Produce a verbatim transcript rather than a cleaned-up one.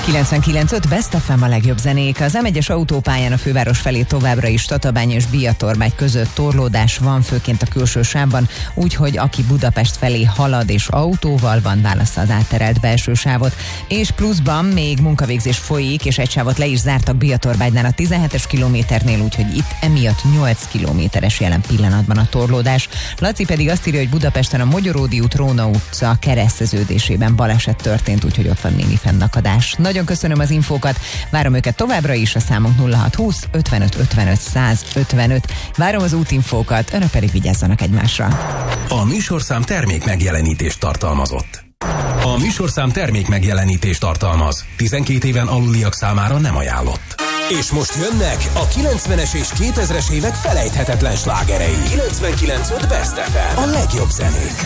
kilencvenkilenc öt Best ef em a legjobb zenék. Az em egyes autópályán a főváros felé továbbra is Tatabány és Biatorbágy között torlódás van, főként a külső sávban, úgyhogy aki Budapest felé halad és autóval van, válassza az átterelt belső sávot. És pluszban még munkavégzés folyik, és egy sávot le is zártak Biatorbágynál a tizenhetes kilométernél, úgyhogy itt emiatt nyolc kilométeres jelen pillanatban a torlódás. Laci pedig azt írja, hogy Budapesten a Mogyoródi út, Róna utca kereszteződésében baleset történt, úgyhogy ott van némi fennakadás. Nagyon köszönöm az infókat, várom őket továbbra is, a számunk nulla hat húsz ötvenöt ötvenöt százötvenöt. Várom az útinfókat, önök pedig vigyázzanak egymásra. A műsorszám termék megjelenítést tartalmazott. A műsorszám termék megjelenítést tartalmaz. tizenkét éven aluliak számára nem ajánlott. És most jönnek a kilencvenes és kétezres évek felejthetetlen slágerei. kilencvenkilenc öt Best ef em. A legjobb zenék.